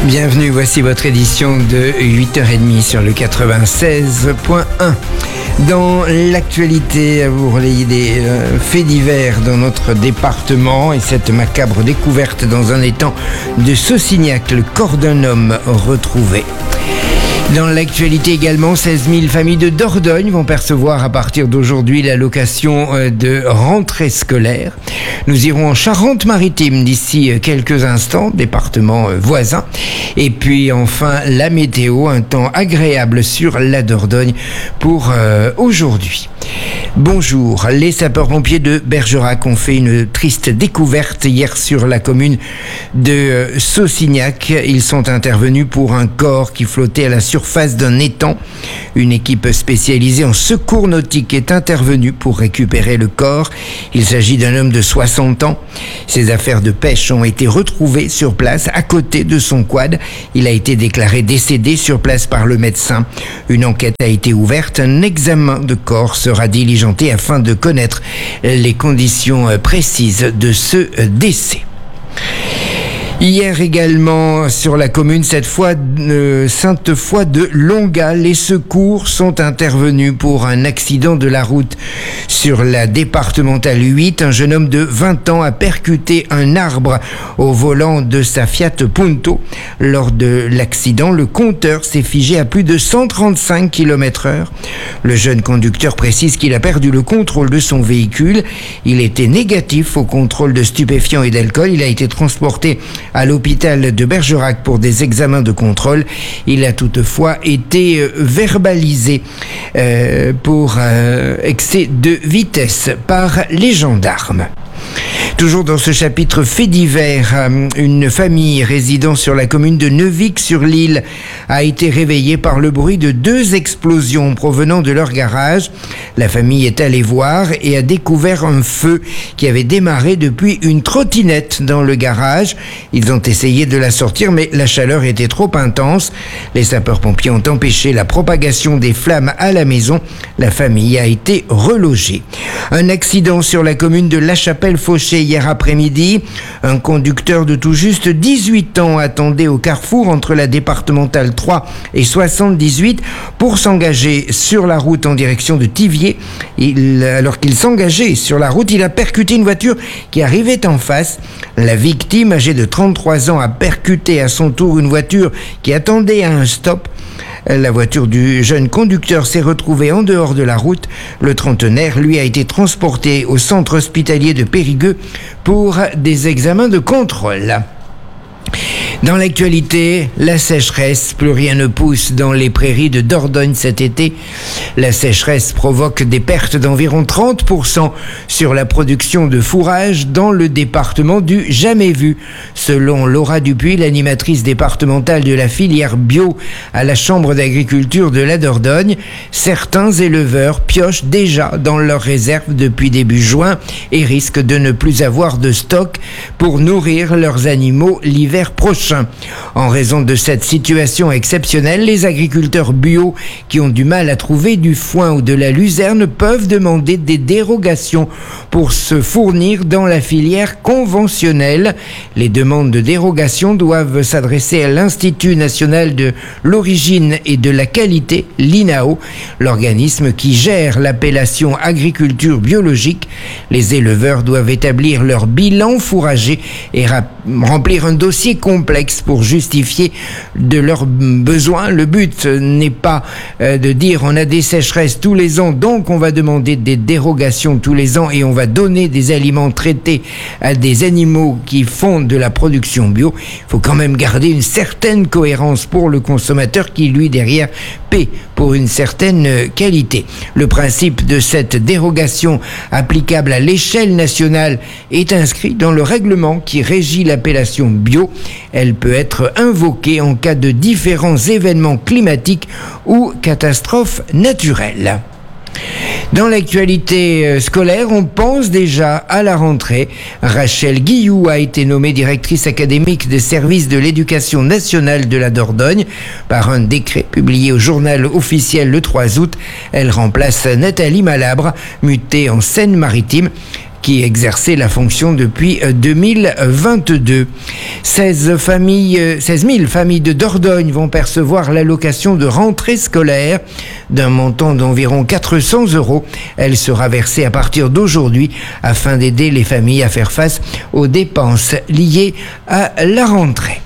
Bienvenue, voici votre édition de 8h30 sur le 96.1. Dans l'actualité, à vous relayer des faits divers dans notre département et cette macabre découverte dans un étang de Saucignac, le corps d'un homme retrouvé. Dans l'actualité également, 16 000 familles de Dordogne vont percevoir à partir d'aujourd'hui l'allocation de rentrée scolaire. Nous irons en Charente-Maritime d'ici quelques instants, département voisin. Et puis enfin, la météo, un temps agréable sur la Dordogne pour aujourd'hui. Bonjour, les sapeurs-pompiers de Bergerac ont fait une triste découverte hier sur la commune de Saucignac. Ils sont intervenus pour un corps qui flottait à la surface d'un étang. Une équipe spécialisée en secours nautique est intervenue pour récupérer le corps. Il s'agit d'un homme de 60 ans. Ses affaires de pêche ont été retrouvées sur place à côté de son quad. Il a été déclaré décédé sur place par le médecin. Une enquête a été ouverte. Un examen de corps sera diligenté afin de connaître les conditions précises de ce décès. Hier également sur la commune, cette fois Sainte-Foy de Longa, les secours sont intervenus pour un accident de la route sur la départementale 8. Un jeune homme de 20 ans a percuté un arbre au volant de sa Fiat Punto. Lors de l'accident, le compteur s'est figé à plus de 135 km/h. Le jeune conducteur précise qu'il a perdu le contrôle de son véhicule. Il était négatif au contrôle de stupéfiants et d'alcool. Il a été transporté à l'hôpital de Bergerac pour des examens de contrôle. Il a toutefois été verbalisé pour excès de vitesse par les gendarmes. Toujours dans ce chapitre fait divers, une famille résidant sur la commune de Neuvic-sur-l'Île a été réveillée par le bruit de 2 explosions provenant de leur garage. La famille est allée voir et a découvert un feu qui avait démarré depuis une trottinette dans le garage. Ils ont essayé de la sortir, mais la chaleur était trop intense. Les sapeurs-pompiers ont empêché la propagation des flammes à la maison. La famille a été relogée. Un accident sur la commune de La Chapelle-Fauché hier après-midi. Un conducteur de tout juste 18 ans attendait au carrefour entre la départementale 3 et 78 pour s'engager sur la route en direction de Thiviers. Alors qu'il s'engageait sur la route, il a percuté une voiture qui arrivait en face. La victime, âgée de 33 ans, a percuté à son tour une voiture qui attendait à un stop. La voiture du jeune conducteur s'est retrouvée en dehors de la route. Le trentenaire, lui, a été transporté au centre hospitalier de Périgueux pour des examens de contrôle. Dans l'actualité, la sécheresse, plus rien ne pousse dans les prairies de Dordogne cet été. La sécheresse provoque des pertes d'environ 30% sur la production de fourrage dans le département du jamais vu. Selon Laura Dupuis, l'animatrice départementale de la filière bio à la Chambre d'agriculture de la Dordogne, certains éleveurs piochent déjà dans leurs réserves depuis début juin et risquent de ne plus avoir de stock pour nourrir leurs animaux l'hiver prochain. En raison de cette situation exceptionnelle, les agriculteurs bio qui ont du mal à trouver du foin ou de la luzerne peuvent demander des dérogations pour se fournir dans la filière conventionnelle. Les demandes de dérogation doivent s'adresser à l'Institut national de l'origine et de la qualité, l'INAO, l'organisme qui gère l'appellation agriculture biologique. Les éleveurs doivent établir leur bilan fourrager et remplir un dossier complexe pour justifier de leurs besoins. Le but n'est pas de dire on a des sécheresses tous les ans, donc on va demander des dérogations tous les ans et on va donner des aliments traités à des animaux qui font de la production bio. Il faut quand même garder une certaine cohérence pour le consommateur qui, lui, derrière, paie pour une certaine qualité. Le principe de cette dérogation applicable à l'échelle nationale est inscrit dans le règlement qui régit l'appellation bio. Elle peut être invoquée en cas de différents événements climatiques ou catastrophes naturelles. Dans l'actualité scolaire, on pense déjà à la rentrée. Rachel Guilloux a été nommée directrice académique des services de l'éducation nationale de la Dordogne par un décret publié au journal officiel le 3 août. Elle remplace Nathalie Malabre, mutée en Seine-Maritime, qui exerçait la fonction depuis 2022. 16 000 familles de Dordogne vont percevoir l'allocation de rentrée scolaire d'un montant d'environ 400 €. Elle sera versée à partir d'aujourd'hui afin d'aider les familles à faire face aux dépenses liées à la rentrée.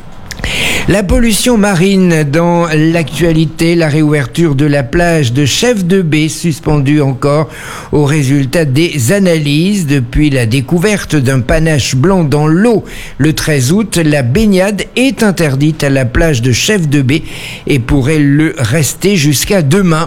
La pollution marine dans l'actualité, la réouverture de la plage de Chef de Baie suspendue encore au résultat des analyses. Depuis la découverte d'un panache blanc dans l'eau le 13 août, la baignade est interdite à la plage de Chef de Baie et pourrait le rester jusqu'à demain.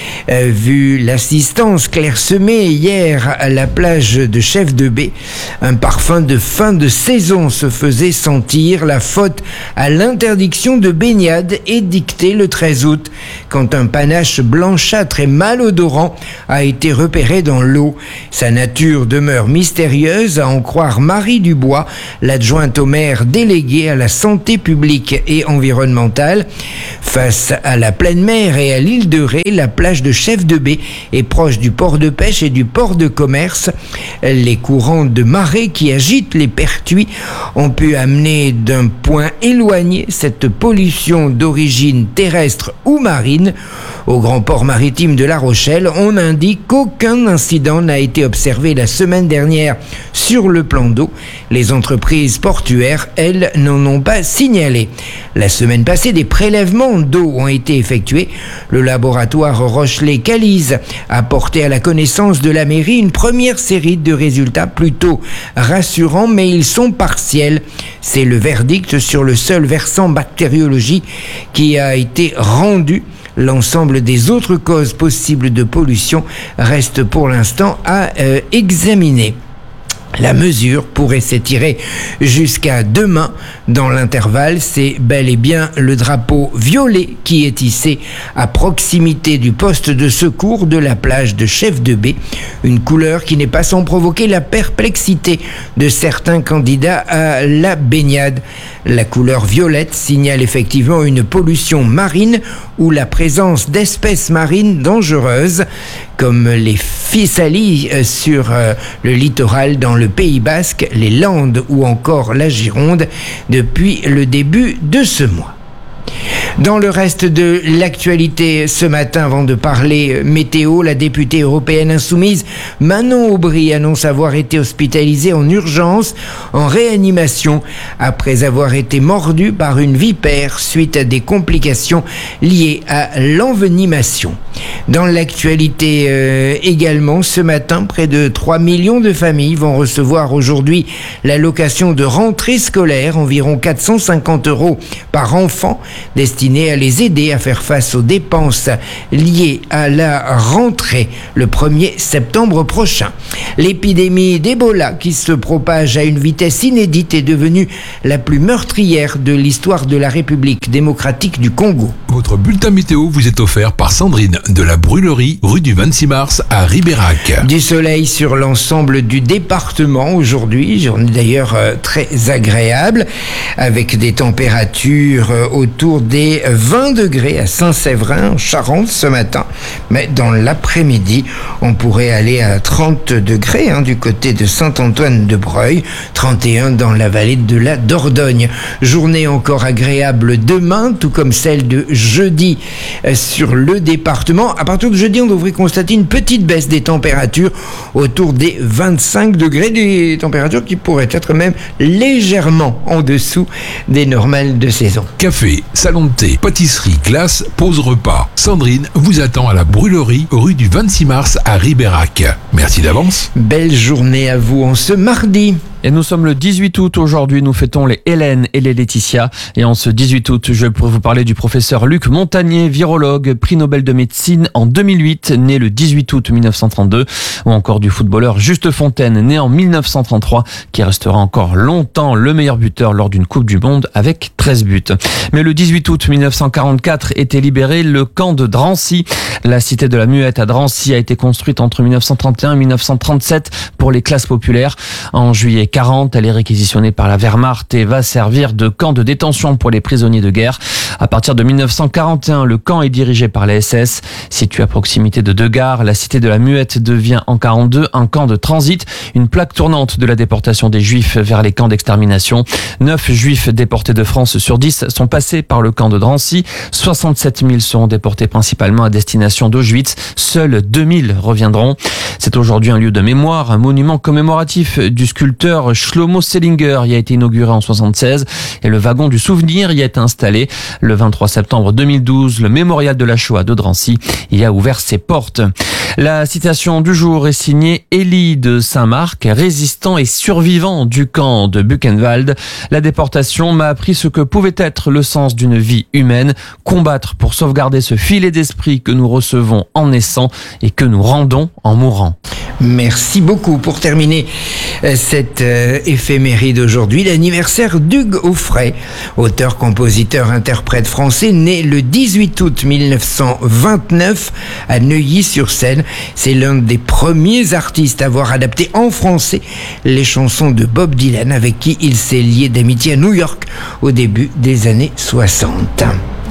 Vu l'assistance clairsemée hier à la plage de Chef de Baie, un parfum de fin de saison se faisait sentir. La faute à l'interdiction de baignade est dictée le 13 août, quand un panache blanchâtre et malodorant a été repéré dans l'eau. Sa nature demeure mystérieuse, à en croire Marie Dubois, l'adjointe au maire déléguée à la santé publique et environnementale. Face à la pleine mer et à l'île de Ré, la plage de Chef de Baie est proche du port de pêche et du port de commerce. Les courants de marée qui agitent les pertuis ont pu amener d'un point éloigné cette pollution d'origine terrestre ou marine. Au grand port maritime de La Rochelle, on indique qu'aucun incident n'a été observé la semaine dernière sur le plan d'eau. Les entreprises portuaires, elles, n'en ont pas signalé. La semaine passée, des prélèvements d'eau ont été effectués. Le laboratoire Rochelet-Calise a porté à la connaissance de la mairie une première série de résultats plutôt rassurants, mais ils sont partiels. C'est le verdict sur le seul versant bactériologie qui a été rendu. L'ensemble des autres causes possibles de pollution reste pour l'instant à examiner. La mesure pourrait s'étirer jusqu'à demain. Dans l'intervalle, c'est bel et bien le drapeau violet qui est hissé à proximité du poste de secours de la plage de Chef de Baie. Une couleur qui n'est pas sans provoquer la perplexité de certains candidats à la baignade. La couleur violette signale effectivement une pollution marine ou la présence d'espèces marines dangereuses, comme les physalies sur le littoral dans le Pays Basque, les Landes ou encore la Gironde depuis le début de ce mois. Dans le reste de l'actualité ce matin, avant de parler météo, la députée européenne insoumise Manon Aubry annonce avoir été hospitalisée en urgence en réanimation après avoir été mordue par une vipère suite à des complications liées à l'envenimation. Dans l'actualité également, ce matin, près de 3 millions de familles vont recevoir aujourd'hui l'allocation de rentrée scolaire, environ 450 € par enfant, destinée à les aider à faire face aux dépenses liées à la rentrée le 1er septembre prochain. L'épidémie d'Ebola, qui se propage à une vitesse inédite, est devenue la plus meurtrière de l'histoire de la République démocratique du Congo. Votre bulletin météo vous est offert par Sandrine de la Brûlerie, rue du 26 mars à Ribérac. Du soleil sur l'ensemble du département aujourd'hui, journée d'ailleurs très agréable, avec des températures autour des 20 degrés à Saint-Séverin, en Charente ce matin. Mais dans l'après-midi, on pourrait aller à 30 degrés du côté de Saint-Antoine-de-Breuil, 31 dans la vallée de la Dordogne. Journée encore agréable demain, tout comme celle de jeudi sur le département. À partir de jeudi, on devrait constater une petite baisse des températures autour des 25 degrés, des températures qui pourraient être même légèrement en dessous des normales de saison. Café, salon de thé, pâtisserie, glace, pause repas. Sandrine vous attend à la Brûlerie, rue du 26 mars à Ribérac. Merci d'avance. Belle journée à vous en ce mardi. Et nous sommes le 18 août aujourd'hui, nous fêtons les Hélène et les Laetitia. Et en ce 18 août, je peux vous parler du professeur Luc Montagnier, virologue, prix Nobel de médecine en 2008, né le 18 août 1932. Ou encore du footballeur Juste Fontaine, né en 1933, qui restera encore longtemps le meilleur buteur lors d'une Coupe du Monde avec 13 buts. Mais le 18 août 1944 était libéré le camp de Drancy. La cité de la Muette à Drancy a été construite entre 1931 et 1937 pour les classes populaires. En juillet 40. Elle est réquisitionnée par la Wehrmacht et va servir de camp de détention pour les prisonniers de guerre. À partir de 1941, le camp est dirigé par la SS. Situé à proximité de deux gares, la cité de la Muette devient en 42 un camp de transit, une plaque tournante de la déportation des Juifs vers les camps d'extermination. 9 Juifs déportés de France sur 10 sont passés par le camp de Drancy. 67 000 seront déportés principalement à destination d'Auschwitz. Seuls 2000 reviendront. C'est aujourd'hui un lieu de mémoire, un monument commémoratif du sculpteur Shlomo Sellinger y a été inauguré en 1976 et le wagon du souvenir y est installé. Le 23 septembre 2012, le mémorial de la Shoah de Drancy y a ouvert ses portes. La citation du jour est signée Élie de Saint-Marc, résistant et survivant du camp de Buchenwald. La déportation m'a appris ce que pouvait être le sens d'une vie humaine, combattre pour sauvegarder ce filet d'esprit que nous recevons en naissant et que nous rendons en mourant. Merci beaucoup. Pour terminer cette éphéméride aujourd'hui, l'anniversaire d'Hugues Aufray, auteur, compositeur, interprète français, né le 18 août 1929 à Neuilly-sur-Seine. C'est l'un des premiers artistes à avoir adapté en français les chansons de Bob Dylan, avec qui il s'est lié d'amitié à New York au début des années 60.